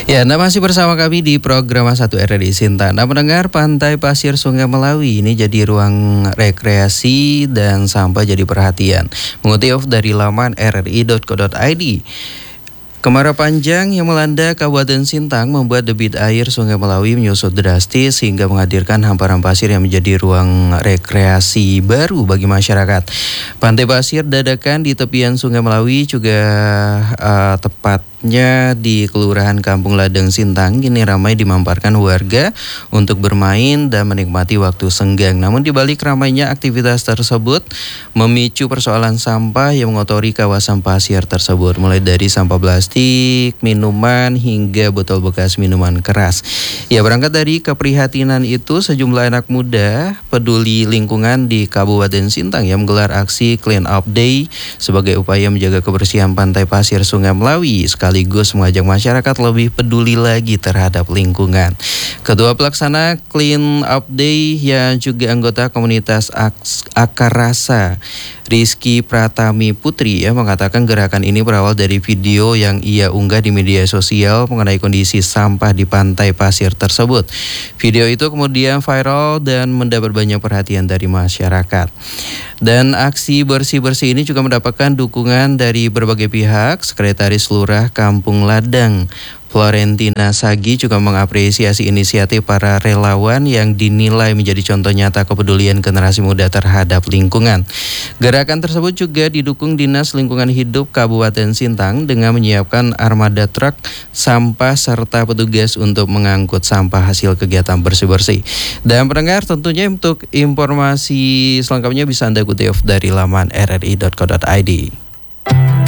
Ya, Anda masih bersama kami di program 1 RRI Sinta. Anda mendengar Pantai Pasir Sungai Melawi ini jadi ruang rekreasi dan sampah jadi perhatian. Mengutip dari laman rri.co.id. Kemarau panjang yang melanda Kabupaten Sintang membuat debit air Sungai Melawi menyusut drastis sehingga menghadirkan hamparan pasir yang menjadi ruang rekreasi baru bagi masyarakat. Pantai pasir dadakan di tepian Sungai Melawi juga tepatnya di Kelurahan Kampung Ladang Sintang kini ramai dimanfaatkan warga untuk bermain dan menikmati waktu senggang. Namun di balik ramainya aktivitas tersebut memicu persoalan sampah yang mengotori kawasan pasir tersebut, mulai dari sampah plastik, minuman, hingga botol bekas minuman keras. Ya, berangkat dari keprihatinan itu, sejumlah anak muda peduli lingkungan di Kabupaten Sintang yang menggelar aksi Clean Up Day sebagai upaya menjaga kebersihan pantai pasir Sungai Melawi, sekaligus mengajak masyarakat lebih peduli lagi terhadap lingkungan. Ketua Pelaksana Clean Up Day yang juga anggota komunitas Akar Rasa, Rizky Pratami Putri, mengatakan gerakan ini berawal dari video yang ia unggah di media sosial mengenai kondisi sampah di pantai pasir tersebut. Video itu kemudian viral dan mendapat banyak perhatian dari masyarakat. Dan aksi bersih-bersih ini juga mendapatkan dukungan dari berbagai pihak. Sekretaris Lurah Kampung Ladang, Florentina Sagi, juga mengapresiasi inisiatif para relawan yang dinilai menjadi contoh nyata kepedulian generasi muda terhadap lingkungan. Gerakan tersebut juga didukung Dinas Lingkungan Hidup Kabupaten Sintang dengan menyiapkan armada truk sampah serta petugas untuk mengangkut sampah hasil kegiatan bersih-bersih. Dan pendengar, tentunya untuk informasi selengkapnya bisa Anda kutip dari laman rri.co.id.